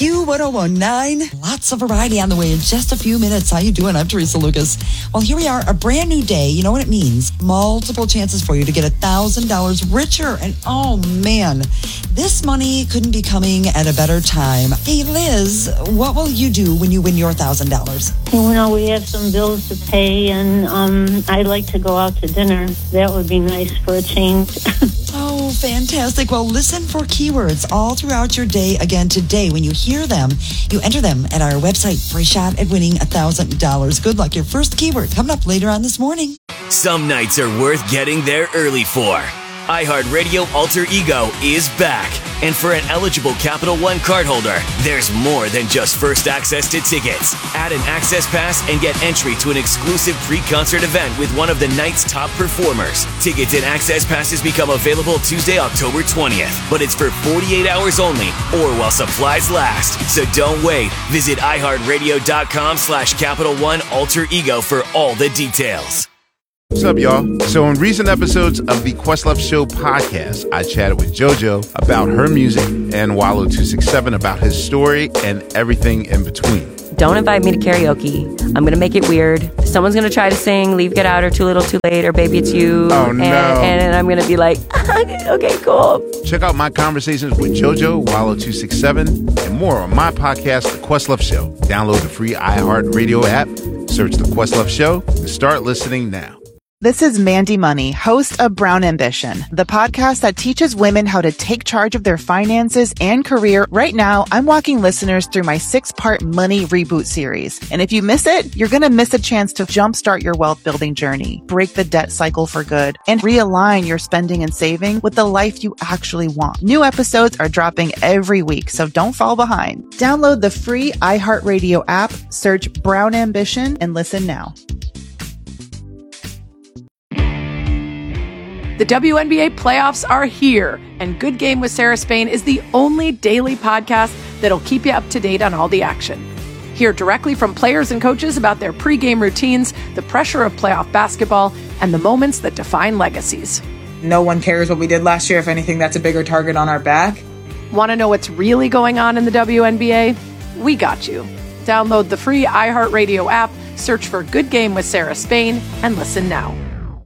Q1019. Lots of variety on the way in just a few minutes. How you doing? I'm Teresa Lucas. Well, here we are, a brand new day. You know what it means? Multiple chances for you to get $1,000 richer. And oh man, this money couldn't be coming at a better time. Hey Liz, what will you do when you win your $1,000? Well, we have some bills to pay, and I'd like to go out to dinner. That would be nice for a change. Oh, fantastic. Well, listen for keywords all throughout your day. Again, today, when you hear them, you enter them at our website for a shot at winning $1,000. Good luck. Your first keyword coming up later on this morning. Some nights are worth getting there early for. iHeartRadio Alter Ego is back. And for an eligible Capital One cardholder, there's more than just first access to tickets. Add an access pass and get entry to an exclusive pre-concert event with one of the night's top performers. Tickets and access passes become available Tuesday, October 20th. But it's for 48 hours only or while supplies last. So don't wait. Visit iHeartRadio.com/Capital One Alter Ego for all the details. What's up, y'all? So in recent episodes of the Questlove Show podcast, I chatted with JoJo about her music and Wallow267 about his story and everything in between. Don't invite me to karaoke. I'm going to make it weird. Someone's going to try to sing Leave, Get Out, or Too Little, Too Late, or Baby It's You. Oh, no. And I'm going to be like, okay, cool. Check out my conversations with JoJo, Wallow267, and more on my podcast, The Questlove Show. Download the free iHeartRadio app, search The Questlove Show, and start listening now. This is Mandy Money, host of Brown Ambition, the podcast that teaches women how to take charge of their finances and career. Right now, I'm walking listeners through my 6-part Money Reboot series. And if you miss it, you're going to miss a chance to jumpstart your wealth building journey, break the debt cycle for good, and realign your spending and saving with the life you actually want. New episodes are dropping every week, so don't fall behind. Download the free iHeartRadio app, search Brown Ambition, and listen now. The WNBA playoffs are here, and Good Game with Sarah Spain is the only daily podcast that'll keep you up to date on all the action. Hear directly from players and coaches about their pregame routines, the pressure of playoff basketball, and the moments that define legacies. No one cares what we did last year. If anything, that's a bigger target on our back. Want to know what's really going on in the WNBA? We got you. Download the free iHeartRadio app, search for Good Game with Sarah Spain, and listen now.